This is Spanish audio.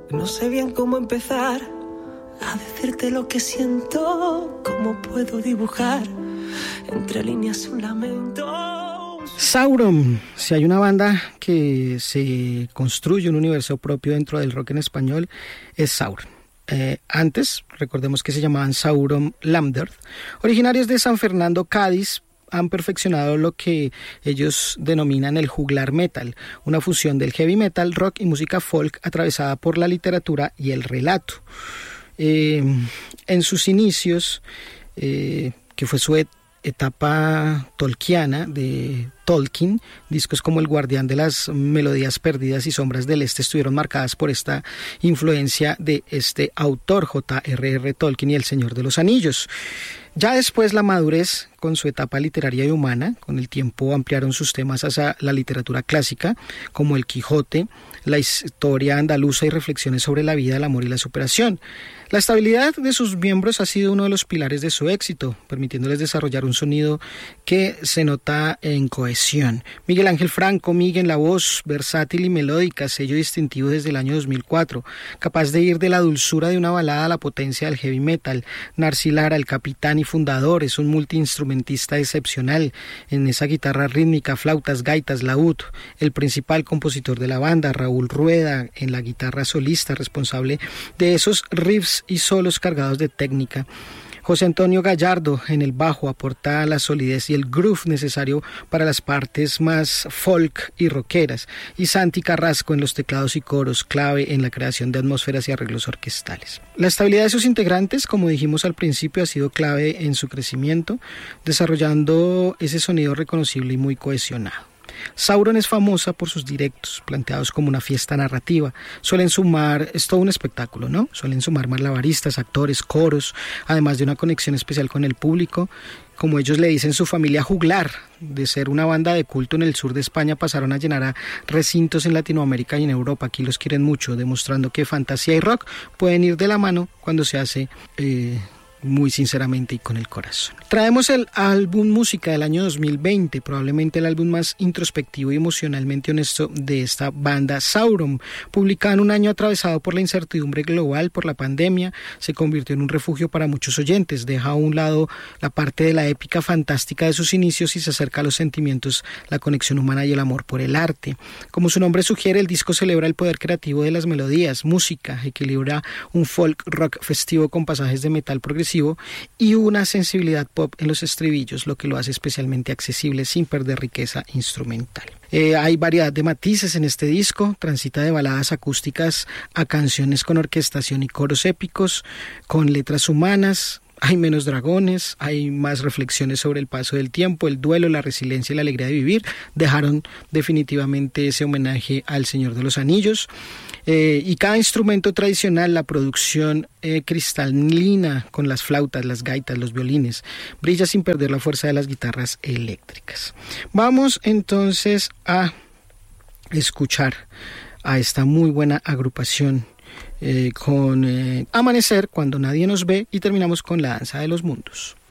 No sé bien cómo empezar a decirte lo que siento, cómo puedo dibujar entre líneas un lamento. Sauron, si hay una banda que se construye un universo propio dentro del rock en español, es Sauron. Antes, recordemos que se llamaban Sauron Lambert, originarios de San Fernando, Cádiz. Han perfeccionado lo que ellos denominan el juglar metal, una fusión del heavy metal, rock y música folk atravesada por la literatura y el relato. En sus inicios, que fue su etapa tolkiana de Tolkien, discos como El Guardián de las Melodías Perdidas y Sombras del Este estuvieron marcadas por esta influencia de este autor, J.R.R. Tolkien y El Señor de los Anillos. Ya después la madurez con su etapa literaria y humana, con el tiempo ampliaron sus temas hacia la literatura clásica, como El Quijote, la historia andaluza y reflexiones sobre la vida, el amor y la superación. La estabilidad de sus miembros ha sido uno de los pilares de su éxito, permitiéndoles desarrollar un sonido que se nota en cohesión. Miguel Ángel Franco, Miguel en la voz, versátil y melódica, sello distintivo desde el año 2004, capaz de ir de la dulzura de una balada a la potencia del heavy metal. Narci Lara, el capitán y fundador, es un multiinstrumentista excepcional en esa guitarra rítmica, flautas, gaitas, laúd. El principal compositor de la banda, Raúl Rueda, en la guitarra solista, responsable de esos riffs y solos cargados de técnica. José Antonio Gallardo en el bajo aporta la solidez y el groove necesario para las partes más folk y rockeras, y Santi Carrasco en los teclados y coros, clave en la creación de atmósferas y arreglos orquestales. La estabilidad de sus integrantes, como dijimos al principio, ha sido clave en su crecimiento, desarrollando ese sonido reconocible y muy cohesionado. Sauron es famosa por sus directos, planteados como una fiesta narrativa. Suelen sumar, es todo un espectáculo, ¿no? Suelen sumar malabaristas, actores, coros, además de una conexión especial con el público. Como ellos le dicen, su familia juglar, de ser una banda de culto en el sur de España, pasaron a llenar a recintos en Latinoamérica y en Europa. Aquí los quieren mucho, demostrando que fantasía y rock pueden ir de la mano cuando se hace muy sinceramente y con el corazón. Traemos el álbum Música del año 2020, probablemente el álbum más introspectivo y emocionalmente honesto de esta banda Sauron. Publicado en un año atravesado por la incertidumbre global por la pandemia, se convirtió en un refugio para muchos oyentes. Deja a un lado la parte de la épica fantástica de sus inicios y se acerca a los sentimientos, la conexión humana y el amor por el arte. Como su nombre sugiere, el disco celebra el poder creativo de las melodías, música, equilibra un folk rock festivo con pasajes de metal progresivo y una sensibilidad pop en los estribillos, lo que lo hace especialmente accesible sin perder riqueza instrumental. Hay variedad de matices en este disco, transita de baladas acústicas a canciones con orquestación y coros épicos, con letras humanas. Hay menos dragones, hay más reflexiones sobre el paso del tiempo, el duelo, la resiliencia y la alegría de vivir. Dejaron definitivamente ese homenaje al Señor de los Anillos. Y cada instrumento tradicional, la producción cristalina con las flautas, las gaitas, los violines, brilla sin perder la fuerza de las guitarras eléctricas. Vamos entonces a escuchar a esta muy buena agrupación con Amanecer, Cuando Nadie Nos Ve, y terminamos con La Danza de los Mundos.